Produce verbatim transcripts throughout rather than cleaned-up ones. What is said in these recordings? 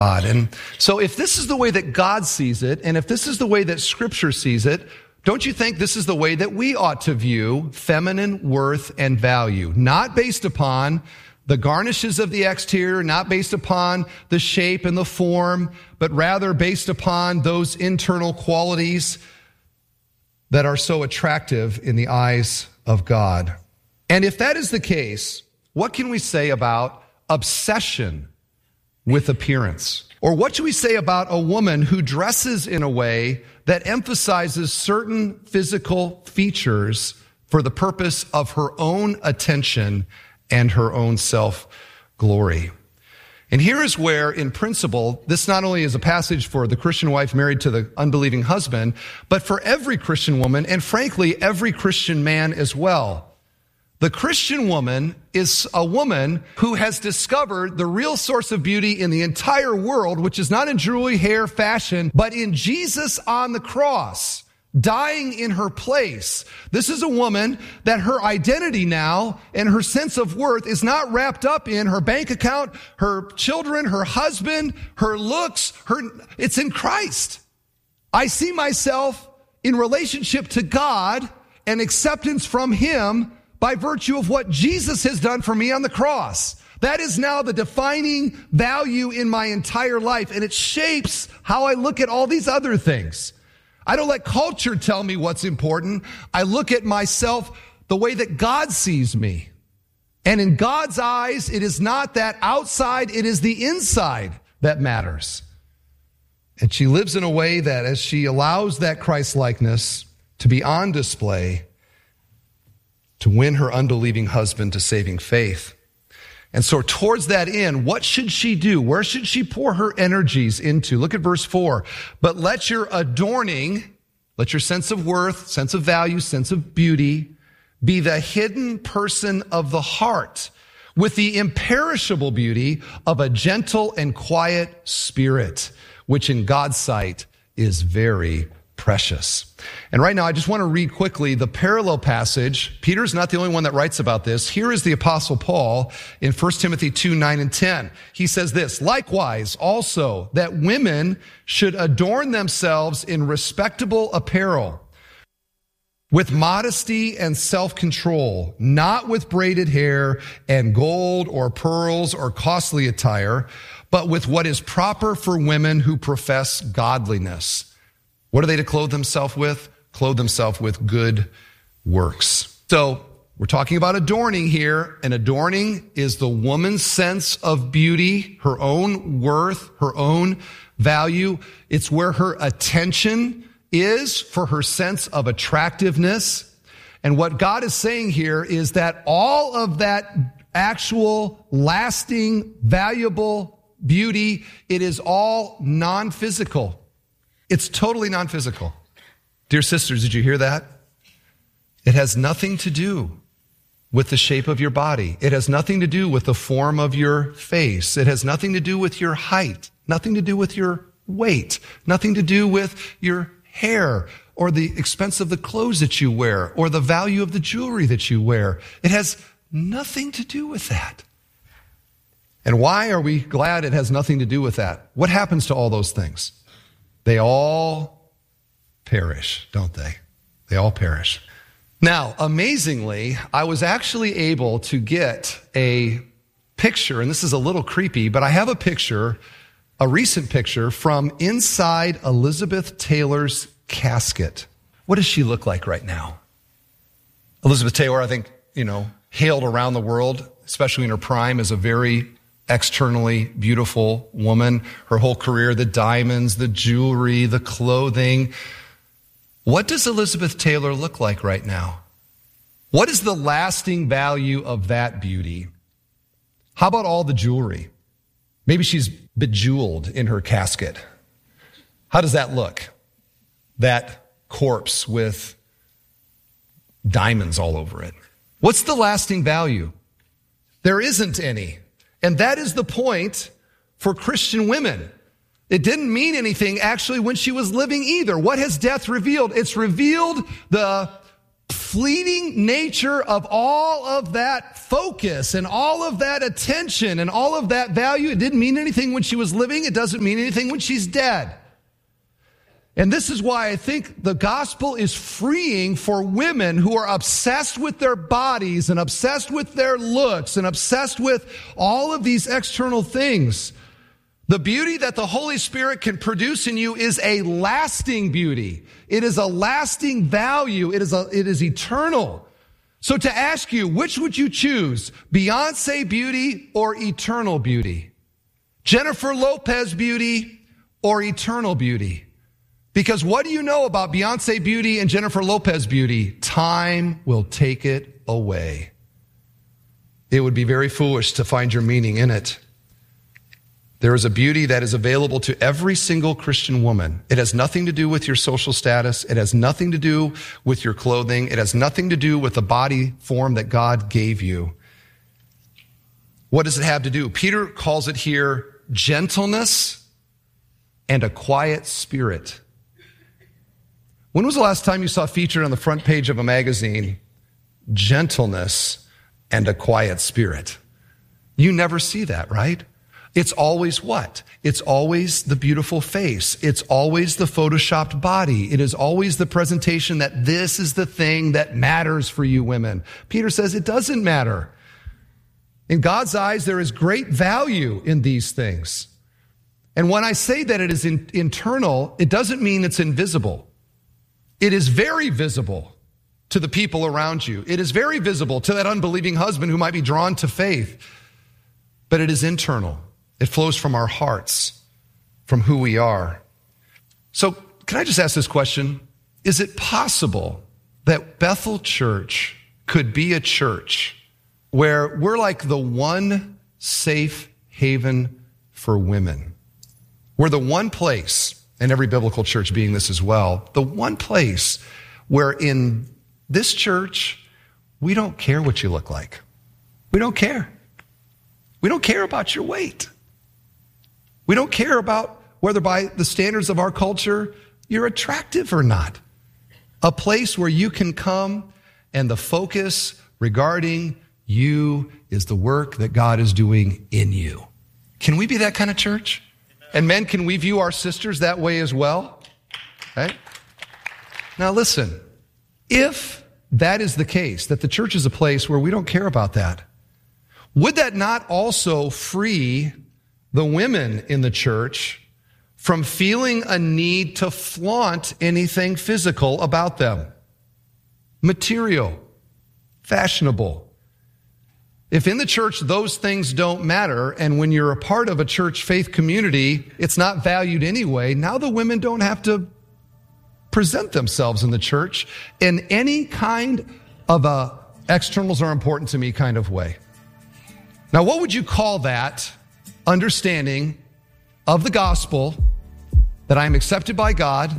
God. And so if this is the way that God sees it, and if this is the way that Scripture sees it, don't you think this is the way that we ought to view feminine worth and value? Not based upon the garnishes of the exterior, not based upon the shape and the form, but rather based upon those internal qualities that are so attractive in the eyes of God. And if that is the case, what can we say about obsession with appearance? Or what should we say about a woman who dresses in a way that emphasizes certain physical features for the purpose of her own attention and her own self-glory? And here is where, in principle, this not only is a passage for the Christian wife married to the unbelieving husband, but for every Christian woman, and frankly, every Christian man as well. The Christian woman is a woman who has discovered the real source of beauty in the entire world, which is not in jewelry, hair, fashion, but in Jesus on the cross, dying in her place. This is a woman that her identity now and her sense of worth is not wrapped up in her bank account, her children, her husband, her looks, her, it's in Christ. I see myself in relationship to God and acceptance from Him by virtue of what Jesus has done for me on the cross. That is now the defining value in my entire life, and it shapes how I look at all these other things. I don't let culture tell me what's important. I look at myself the way that God sees me. And in God's eyes, it is not that outside, it is the inside that matters. And she lives in a way that as she allows that Christ-likeness to be on display, to win her unbelieving husband to saving faith. And so towards that end, what should she do? Where should she pour her energies into? Look at verse four. But let your adorning, let your sense of worth, sense of value, sense of beauty be the hidden person of the heart with the imperishable beauty of a gentle and quiet spirit, which in God's sight is very precious. And right now, I just want to read quickly the parallel passage. Peter's not the only one that writes about this. Here is the Apostle Paul in First Timothy two, nine and ten. He says this, likewise also that women should adorn themselves in respectable apparel, with modesty and self-control, not with braided hair and gold or pearls or costly attire, but with what is proper for women who profess godliness. What are they to clothe themselves with? Clothe themselves with good works. So we're talking about adorning here, and adorning is the woman's sense of beauty, her own worth, her own value. It's where her attention is for her sense of attractiveness. And what God is saying here is that all of that actual, lasting, valuable beauty, it is all non-physical. It's totally non-physical. Dear sisters, did you hear that? It has nothing to do with the shape of your body. It has nothing to do with the form of your face. It has nothing to do with your height, nothing to do with your weight, nothing to do with your hair or the expense of the clothes that you wear or the value of the jewelry that you wear. It has nothing to do with that. And why are we glad it has nothing to do with that? What happens to all those things? They all perish, don't they? They all perish. Now, amazingly, I was actually able to get a picture, and this is a little creepy, but I have a picture, a recent picture from inside Elizabeth Taylor's casket. What does she look like right now? Elizabeth Taylor, I think, you know, hailed around the world, especially in her prime, as a very externally beautiful woman. Her whole career, the diamonds, the jewelry, the clothing. What does Elizabeth Taylor look like right now? What is the lasting value of that beauty? How about all the jewelry? Maybe she's bejeweled in her casket. How does that look? That corpse with diamonds all over it. What's the lasting value? There isn't any. And that is the point for Christian women. It didn't mean anything actually when she was living either. What has death revealed? It's revealed the fleeting nature of all of that focus and all of that attention and all of that value, it didn't mean anything when she was living. It doesn't mean anything when she's dead. And this is why I think the gospel is freeing for women who are obsessed with their bodies and obsessed with their looks and obsessed with all of these external things. The beauty that the Holy Spirit can produce in you is a lasting beauty. It is a lasting value. It is a, it is eternal. So to ask you, which would you choose? Beyonce beauty or eternal beauty? Jennifer Lopez beauty or eternal beauty? Because what do you know about Beyonce beauty and Jennifer Lopez beauty? Time will take it away. It would be very foolish to find your meaning in it. There is a beauty that is available to every single Christian woman. It has nothing to do with your social status. It has nothing to do with your clothing. It has nothing to do with the body form that God gave you. What does it have to do? Peter calls it here gentleness and a quiet spirit. When was the last time you saw featured on the front page of a magazine, gentleness and a quiet spirit? You never see that, right? It's always what? It's always the beautiful face. It's always the photoshopped body. It is always the presentation that this is the thing that matters for you women. Peter says it doesn't matter. In God's eyes, there is great value in these things. And when I say that it is in, internal, it doesn't mean it's invisible. It is very visible to the people around you. It is very visible to that unbelieving husband who might be drawn to faith. But it is internal. It flows from our hearts, from who we are. So can I just ask this question? Is it possible that Bethel Church could be a church where we're like the one safe haven for women? We're the one place, and every biblical church being this as well, the one place where in this church, we don't care what you look like. We don't care. We don't care about your weight. We don't care about whether by the standards of our culture you're attractive or not. A place where you can come and the focus regarding you is the work that God is doing in you. Can we be that kind of church? And men, can we view our sisters that way as well? Right? Now listen, if that is the case, that the church is a place where we don't care about that, would that not also free the women in the church from feeling a need to flaunt anything physical about them? Material, fashionable. If in the church those things don't matter, and when you're a part of a church faith community, it's not valued anyway, now the women don't have to present themselves in the church in any kind of a externals are important to me kind of way. Now, what would you call that understanding of the gospel, that I am accepted by God,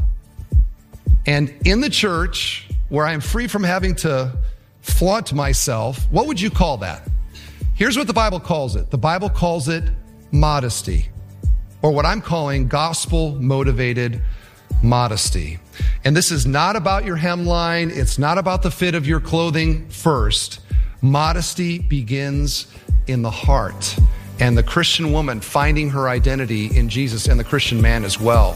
and in the church where I am free from having to flaunt myself? What would you call that? Here's what the Bible calls it. The Bible calls it modesty, or what I'm calling gospel-motivated modesty. And this is not about your hemline. It's not about the fit of your clothing first. Modesty begins in the heart, and the Christian woman finding her identity in Jesus, and the Christian man as well.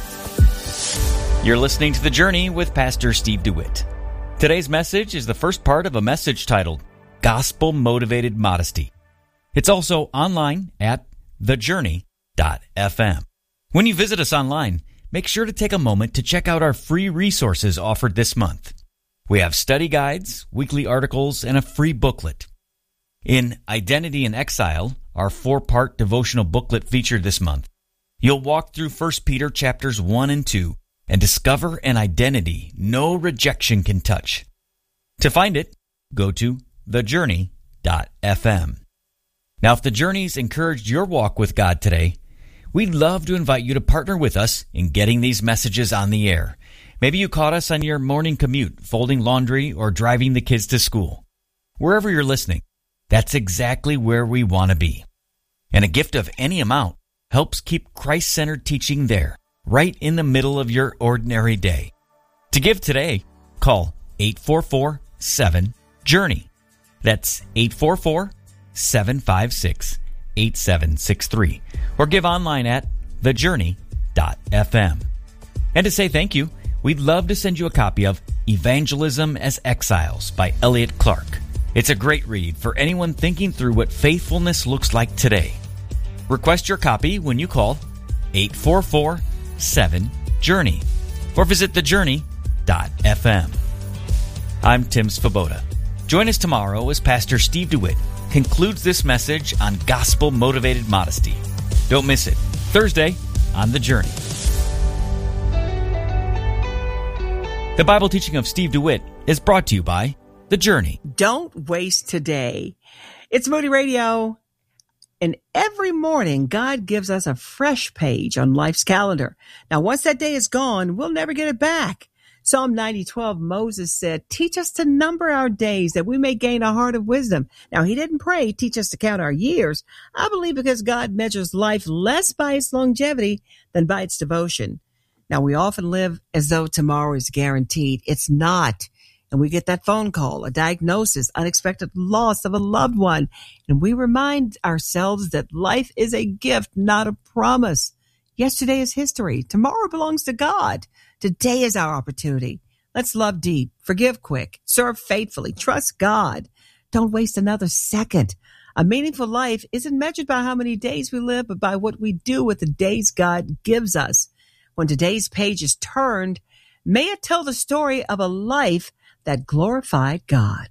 You're listening to The Journey with Pastor Steve DeWitt. Today's message is the first part of a message titled Gospel Motivated Modesty. It's also online at the journey dot f m. When you visit us online, make sure to take a moment to check out our free resources offered this month. We have study guides, weekly articles, and a free booklet. In Identity in Exile, our four-part devotional booklet featured this month, you'll walk through First Peter chapters one and two and discover an identity no rejection can touch. To find it, go to the journey dot f m. Now, if The Journey's encouraged your walk with God today, we'd love to invite you to partner with us in getting these messages on the air. Maybe you caught us on your morning commute, folding laundry, or driving the kids to school. Wherever you're listening, that's exactly where we want to be. And a gift of any amount helps keep Christ-centered teaching there, right in the middle of your ordinary day. To give today, call eight four four, seven, journey. That's eight four four, seven five six, eight seven six three. Or give online at the journey dot f m. And to say thank you, we'd love to send you a copy of Evangelism as Exiles by Elliot Clark. It's a great read for anyone thinking through what faithfulness looks like today. Request your copy when you call eight four four, seven, journey or visit the journey dot f m. I'm Tim Svoboda. Join us tomorrow as Pastor Steve DeWitt concludes this message on gospel-motivated modesty. Don't miss it. Thursday on The Journey. The Bible teaching of Steve DeWitt is brought to you by The Journey. Don't waste today. It's Moody Radio. And every morning, God gives us a fresh page on life's calendar. Now, once that day is gone, we'll never get it back. Psalm ninety twelve, Moses said, teach us to number our days that we may gain a heart of wisdom. Now, he didn't pray, teach us to count our years. I believe because God measures life less by its longevity than by its devotion. Now, we often live as though tomorrow is guaranteed. It's not. And we get that phone call, a diagnosis, unexpected loss of a loved one. And we remind ourselves that life is a gift, not a promise. Yesterday is history. Tomorrow belongs to God. Today is our opportunity. Let's love deep, forgive quick, serve faithfully, trust God. Don't waste another second. A meaningful life isn't measured by how many days we live, but by what we do with the days God gives us. When today's page is turned, may it tell the story of a life that glorified God.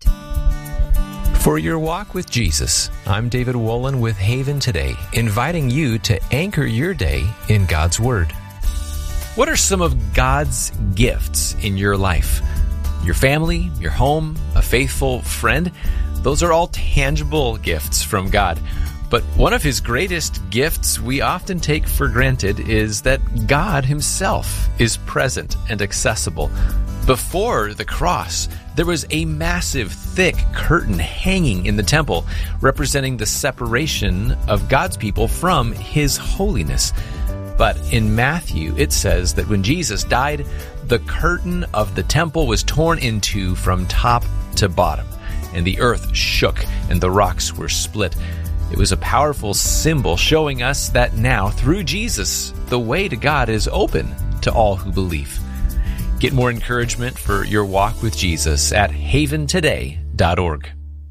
For your walk with Jesus, I'm David Wolin with Haven Today, inviting you to anchor your day in God's Word. What are some of God's gifts in your life? Your family, your home, a faithful friend? Those are all tangible gifts from God. But one of His greatest gifts we often take for granted is that God Himself is present and accessible. Before the cross, there was a massive, thick curtain hanging in the temple, representing the separation of God's people from His holiness. But in Matthew, it says that when Jesus died, the curtain of the temple was torn in two from top to bottom, and the earth shook and the rocks were split. It was a powerful symbol showing us that now, through Jesus, the way to God is open to all who believe. Get more encouragement for your walk with Jesus at haven today dot org.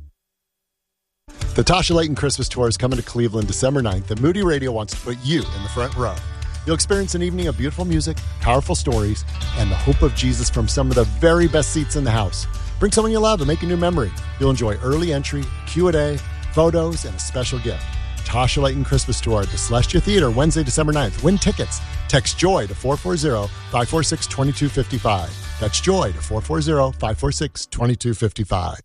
The Tasha Layton Christmas Tour is coming to Cleveland December ninth, and Moody Radio wants to put you in the front row. You'll experience an evening of beautiful music, powerful stories, and the hope of Jesus from some of the very best seats in the house. Bring someone you love and make a new memory. You'll enjoy early entry, Q and A, photos, and a special gift. Tasha Layton Christmas Tour at the Celestia Theater, Wednesday, December ninth. Win tickets. Text JOY to four four zero, five four six, two two five five. That's JOY to four four zero, five four six, two two five five.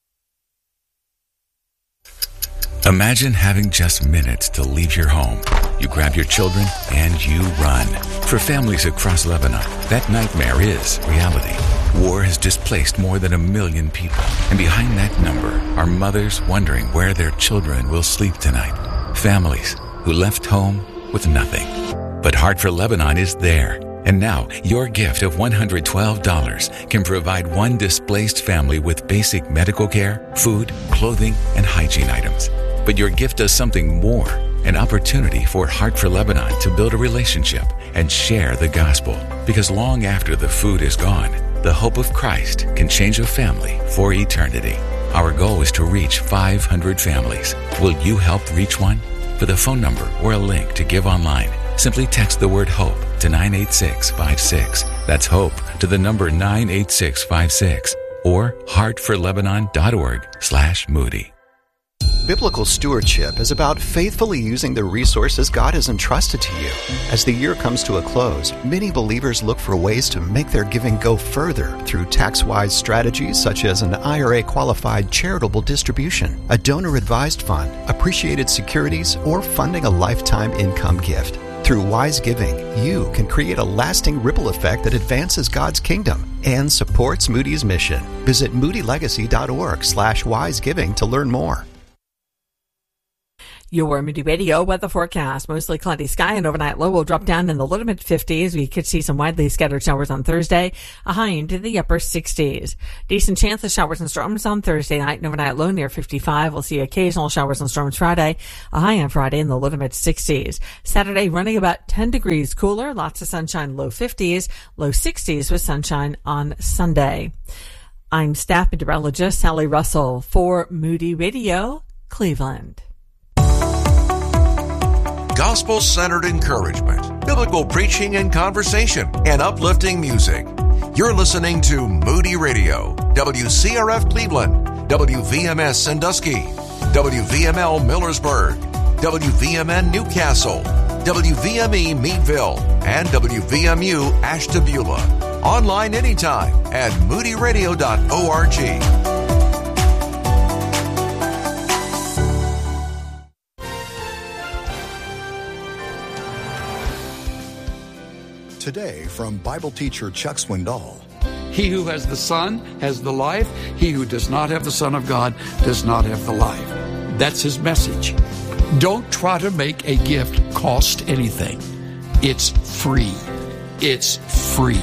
Imagine having just minutes to leave your home. You grab your children and you run. For families across Lebanon, that nightmare is reality. War has displaced more than a million people. And behind that number are mothers wondering where their children will sleep tonight. Families who left home with nothing. But Heart for Lebanon is there. And now, your gift of one hundred twelve dollars can provide one displaced family with basic medical care, food, clothing, and hygiene items. But your gift does something more, an opportunity for Heart for Lebanon to build a relationship and share the gospel. Because long after the food is gone, the hope of Christ can change a family for eternity. Our goal is to reach five hundred families. Will you help reach one? For the phone number or a link to give online, simply text the word HOPE to nine eight six five six. That's HOPE to the number nine eight six five six or heart for lebanon dot org slash Moody. Biblical stewardship is about faithfully using the resources God has entrusted to you. As the year comes to a close, many believers look for ways to make their giving go further through tax-wise strategies such as an I R A-qualified charitable distribution, a donor-advised fund, appreciated securities, or funding a lifetime income gift. Through wise giving, you can create a lasting ripple effect that advances God's kingdom and supports Moody's mission. Visit moody legacy dot org slash wise giving to learn more. Your Moody Radio weather forecast. Mostly cloudy sky and overnight low will drop down in the low to mid fifties. We could see some widely scattered showers on Thursday, a high into the upper sixties. Decent chance of showers and storms on Thursday night and overnight low near fifty-five. We'll see occasional showers and storms Friday, a high on Friday in the low to mid sixties. Saturday running about ten degrees cooler, lots of sunshine, low fifties, low sixties with sunshine on Sunday. I'm staff meteorologist Sally Russell for Moody Radio, Cleveland. Gospel-centered encouragement, biblical preaching and conversation, and uplifting music. You're listening to Moody Radio, W C R F Cleveland, W V M S Sandusky, W V M L Millersburg, W V M N Newcastle, W V M E Meadville, and W V M U Ashtabula. Online anytime at moody radio dot org. Today, from Bible teacher Chuck Swindoll. He who has the Son has the life. He who does not have the Son of God does not have the life. That's his message. Don't try to make a gift cost anything. It's free. It's free.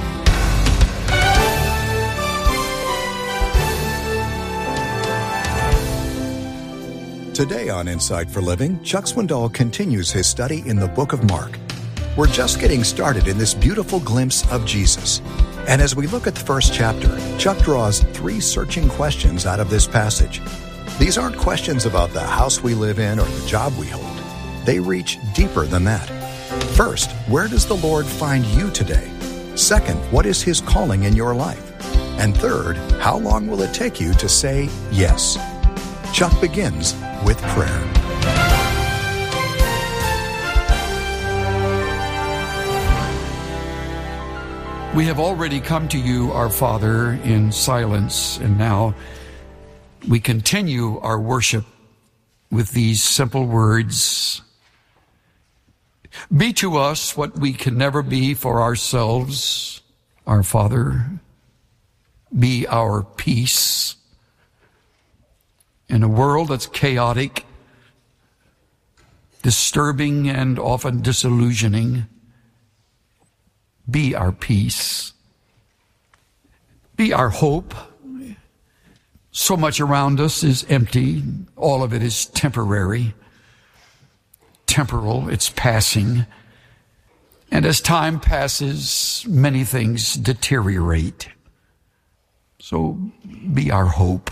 Today on Insight for Living, Chuck Swindoll continues his study in the book of Mark. We're just getting started in this beautiful glimpse of Jesus. And as we look at the first chapter, Chuck draws three searching questions out of this passage. These aren't questions about the house we live in or the job we hold. They reach deeper than that. First, where does the Lord find you today? Second, what is his calling in your life? And third, how long will it take you to say yes? Chuck begins with prayer. We have already come to you, our Father, in silence, and now we continue our worship with these simple words. Be to us what we can never be for ourselves, our Father. Be our peace. In a world that's chaotic, disturbing, and often disillusioning, be our peace. Be our hope. So much around us is empty. All of it is temporary, temporal. It's passing. And as time passes, many things deteriorate. So be our hope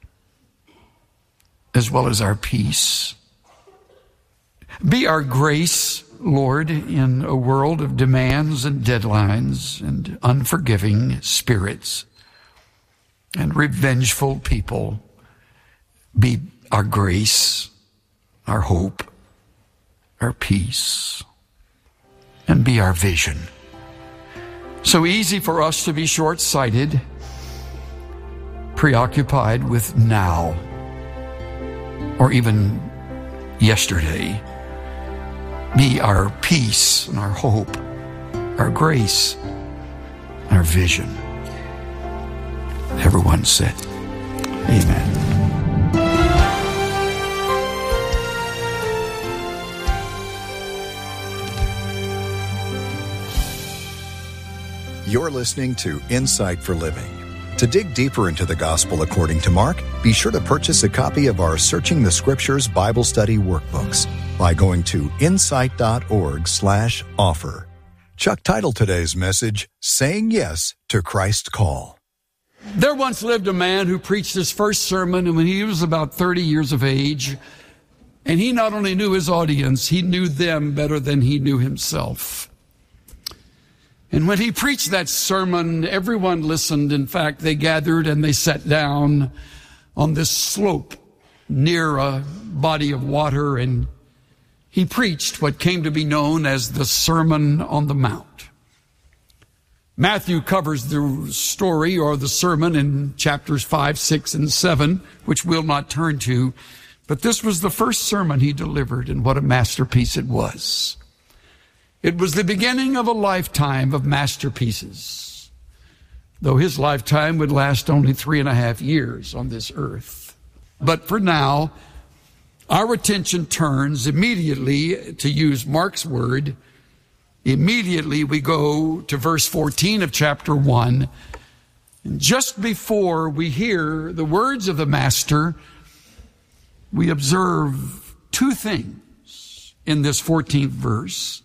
as well as our peace. Be our grace, Lord, in a world of demands and deadlines and unforgiving spirits and revengeful people. Be our grace, our hope, our peace, and be our vision. So easy for us to be short-sighted, preoccupied with now, or even yesterday. Be our peace and our hope, our grace, our vision. Everyone said, amen. You're listening to Insight for Living. To dig deeper into the gospel according to Mark, be sure to purchase a copy of our Searching the Scriptures Bible Study workbooks by going to insight.org slash offer. Chuck titled today's message, Saying Yes to Christ's Call. There once lived a man who preached his first sermon when he was about thirty years of age. And he not only knew his audience, he knew them better than he knew himself. And when he preached that sermon, everyone listened. In fact, they gathered and they sat down on this slope near a body of water, and he preached what came to be known as the Sermon on the Mount. Matthew covers the story or the sermon in chapters five, six, and seven, which we'll not turn to. But this was the first sermon he delivered, and what a masterpiece it was. It was the beginning of a lifetime of masterpieces, though his lifetime would last only three and a half years on this earth. But for now, our attention turns immediately, to use Mark's word, immediately we go to verse fourteen of chapter one. And just before we hear the words of the Master, we observe two things in this fourteenth verse.